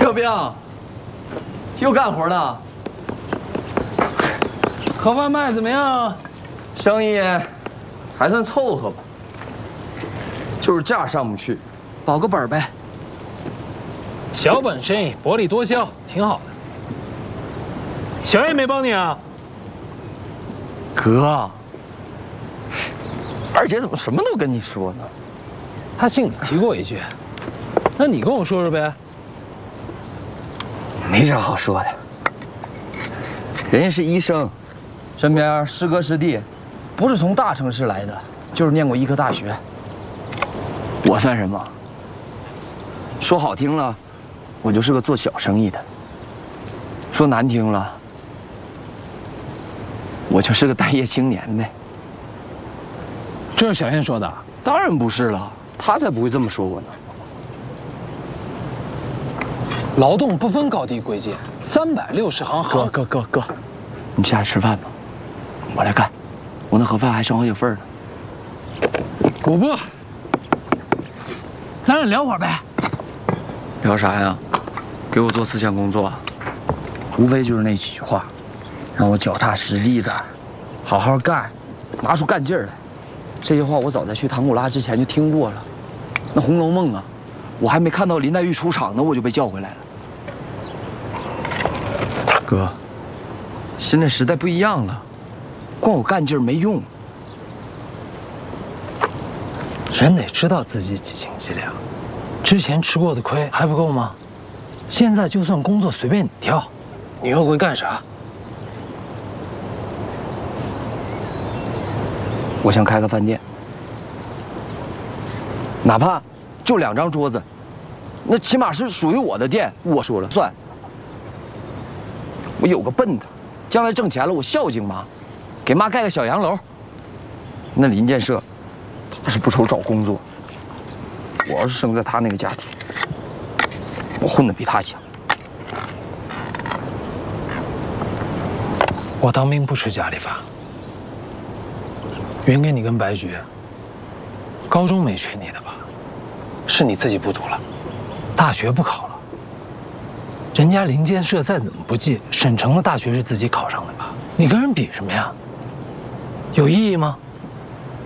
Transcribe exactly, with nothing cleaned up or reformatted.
小兵，又干活了？ 盒饭卖怎么样？ 生意还算凑合吧，就是价上不去，保个本呗。 小本生意，薄利多销，挺好的。小叶没帮你啊？ 哥，二姐怎么什么都跟你说呢？ 他信里提过一句，那你跟我说说呗。 没啥好说的，人家是医生，身边师哥师弟，不是从大城市来的，就是念过医科大学。我算什么？说好听了，我就是个做小生意的；说难听了，我就是个待业青年呗。 这是小燕说的？ 当然不是了，他才不会这么说我呢。 劳动不分高低贵贱，三百六十行哥行。 哥哥哥，你下来吃饭吧，我来干，我那盒饭还剩好几份呢。 果不，咱俩聊会儿呗。 聊啥呀？给我做思想工作，无非就是那几句话，让我脚踏实地的，好好干，拿出干劲儿来。这些话我早在去唐古拉之前就听过了。那《红楼梦》啊，我还没看到林黛玉出场呢，我就被叫回来了。哥，现在时代不一样了，光有干劲儿没用。 人得知道自己几斤几两，之前吃过的亏还不够吗？现在就算工作随便你挑，你又会干啥？ 我想开个饭店，哪怕就两张桌子，那起码是属于我的店，我说了算。我有个奔头，将来挣钱了，我孝敬妈，给妈盖个小洋楼。那林建设，他是不愁找工作。我要是生在他那个家庭，我混得比他强。 我当兵不吃家里饭，匀给你跟白菊，高中没缺你的吧？是你自己不读了，大学不考了。人家林建设再怎么不济，省城的大学是自己考上的吧？你跟人比什么呀？有意义吗？